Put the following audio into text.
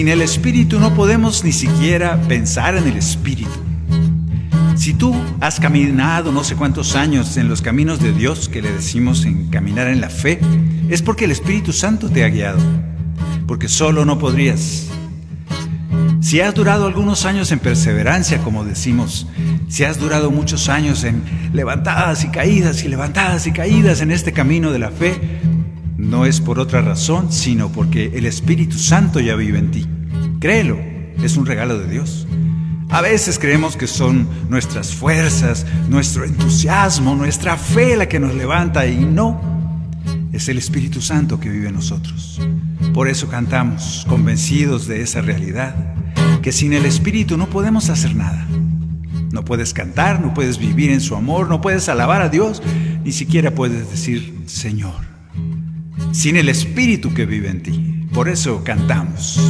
Sin el Espíritu no podemos ni siquiera pensar en el Espíritu. Si tú has caminado no sé cuántos años en los caminos de Dios, que le decimos en caminar en la fe, es porque el Espíritu Santo te ha guiado, porque solo no podrías. Si has durado algunos años en perseverancia, como decimos, si has durado muchos años en levantadas y caídas en este camino de la fe, no es por otra razón, sino porque el Espíritu Santo ya vive en ti. Créelo, es un regalo de Dios. A veces creemos que son nuestras fuerzas, nuestro entusiasmo, nuestra fe la que nos levanta, y no, es el Espíritu Santo que vive en nosotros. Por eso cantamos, convencidos de esa realidad, que sin el Espíritu no podemos hacer nada. No puedes cantar, no puedes vivir en su amor, no puedes alabar a Dios, ni siquiera puedes decir Señor. Sin el Espíritu que vive en ti. Por eso cantamos.